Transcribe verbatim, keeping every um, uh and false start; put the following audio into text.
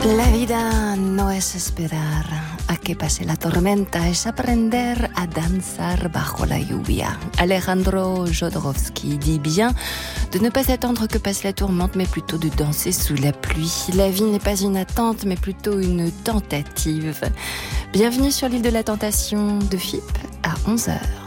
La vida no es esperar a que pase la tormenta, es aprender a danzar bajo la lluvia. Alejandro Jodorowsky dit bien de ne pas attendre que passe la tourmente, mais plutôt de danser sous la pluie. La vie n'est pas une attente, mais plutôt une tentative. Bienvenue sur l'île de la tentation de F I P à onze heures.